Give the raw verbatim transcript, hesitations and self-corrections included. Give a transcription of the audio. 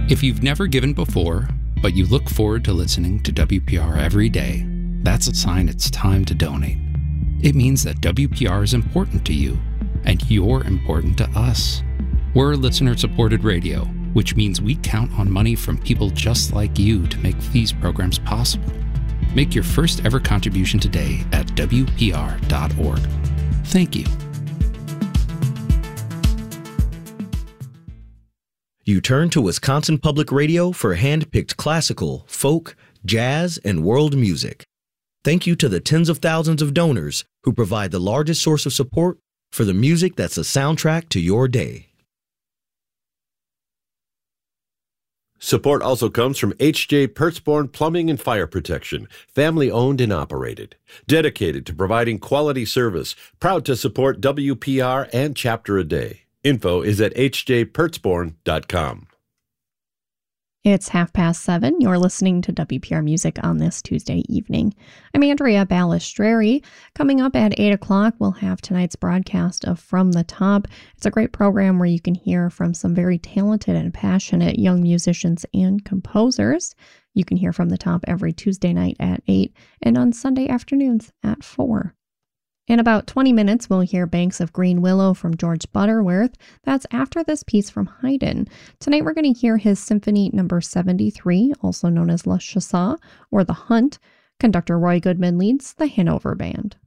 If you've never given before, but you look forward to listening to W P R every day, that's a sign it's time to donate. It means that W P R is important to you, and you're important to us. We're listener-supported radio, which means we count on money from people just like you to make these programs possible. Make your first ever contribution today at W P R dot org. Thank you. You turn to Wisconsin Public Radio for hand-picked classical, folk, jazz, and world music. Thank you to the tens of thousands of donors who provide the largest source of support for the music that's the soundtrack to your day. Support also comes from H J Pertzborn Plumbing and Fire Protection, family-owned and operated. Dedicated to providing quality service, proud to support W P R and Chapter a Day. Info is at h j pertzborn dot com. It's half past seven. You're listening to W P R Music on this Tuesday evening. I'm Andrea Balistreri. Coming up at eight o'clock, we'll have tonight's broadcast of From the Top. It's a great program where you can hear from some very talented and passionate young musicians and composers. You can hear From the Top every Tuesday night at eight and on Sunday afternoons at four. In about twenty minutes, we'll hear Banks of Green Willow from George Butterworth. That's after this piece from Haydn. Tonight we're going to hear his Symphony Number seventy-three, also known as La Chasse or The Hunt. Conductor Roy Goodman leads the Hanover Band.